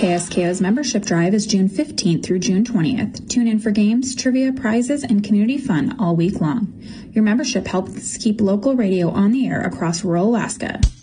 KSKO's membership drive is June 15th through June 20th. Tune in for games, trivia, prizes, and community fun all week long. Your membership helps keep local radio on the air across rural Alaska.